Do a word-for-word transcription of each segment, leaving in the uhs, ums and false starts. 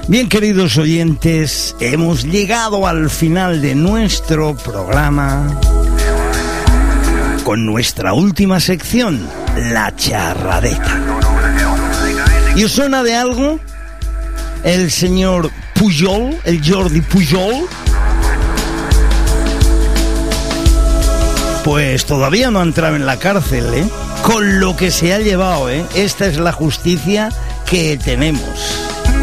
Bien, queridos oyentes, hemos llegado al final de nuestro programa con nuestra última sección, la charradeta. ¿Y os suena de algo? El señor Pujol, el Jordi Pujol, pues todavía no ha entrado en la cárcel, ¿eh? Con lo que se ha llevado, ¿eh? Esta es la justicia que tenemos.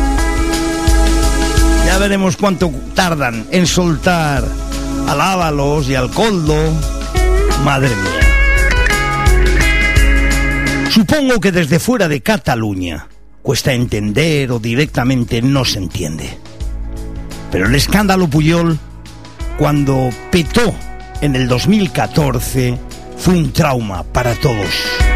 Ya veremos cuánto tardan en soltar al Ábalos y al Coldo. Madre mía. Supongo que desde fuera de Cataluña cuesta entender o directamente no se entiende. Pero el escándalo Pujol, cuando petó en el dos mil catorce, fue un trauma para todos.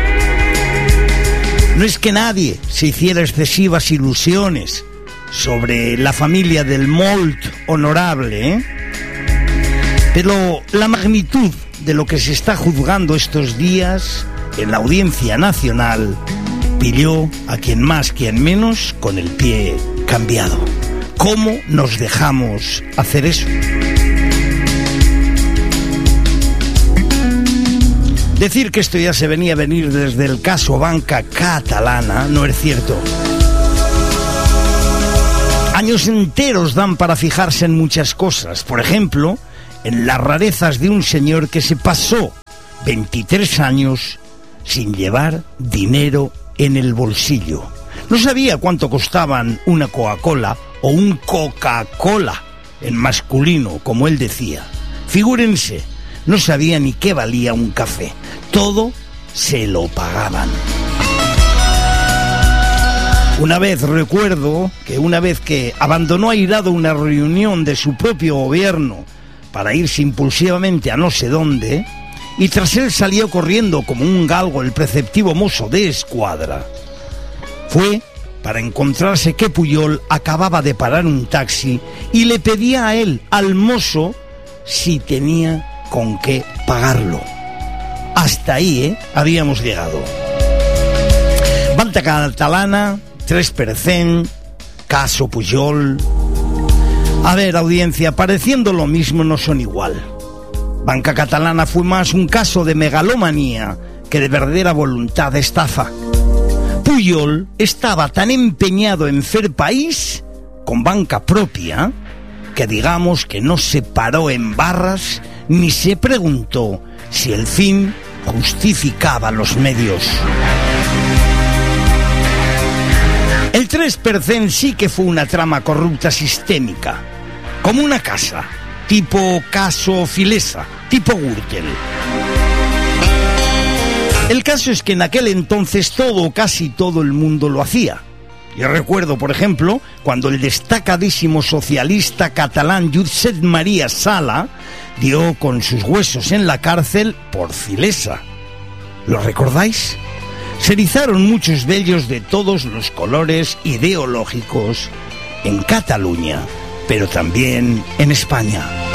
No es que nadie se hiciera excesivas ilusiones sobre la familia del molt honorable, ¿eh? Pero la magnitud de lo que se está juzgando estos días en la Audiencia Nacional pilló a quien más, quien menos, con el pie cambiado. ¿Cómo nos dejamos hacer eso? Decir que esto ya se venía a venir desde el caso Banca Catalana no es cierto. Años enteros dan para fijarse en muchas cosas. Por ejemplo, en las rarezas de un señor que se pasó veintitrés años sin llevar dinero en el bolsillo. No sabía cuánto costaban una Coca-Cola o un Coca-Cola en masculino, como él decía. Figúrense, no sabía ni qué valía un café. Todo se lo pagaban. Una vez recuerdo que una vez que abandonó airado una reunión de su propio gobierno para irse impulsivamente a no sé dónde, y tras él salió corriendo como un galgo el preceptivo mozo de escuadra, fue para encontrarse que Pujol acababa de parar un taxi y le pedía a él, al mozo, si tenía con qué pagarlo. Hasta ahí, ¿eh? Habíamos llegado. Banca Catalana, tres per cent, caso Pujol. A ver, audiencia, pareciendo lo mismo, no son igual. Banca Catalana fue más un caso de megalomanía que de verdadera voluntad de estafa. Pujol estaba tan empeñado en ser país con banca propia que digamos que no se paró en barras ni se preguntó si el fin justificaba los medios. El tres per cent sí que fue una trama corrupta sistémica, como una casa, tipo caso Filesa, tipo Gürtel. El caso es que en aquel entonces todo, casi todo el mundo lo hacía. Yo recuerdo, por ejemplo, cuando el destacadísimo socialista catalán Josep María Sala dio con sus huesos en la cárcel por Filesa. ¿Lo recordáis? Se erizaron muchos vellos de todos los colores ideológicos en Cataluña, pero también en España.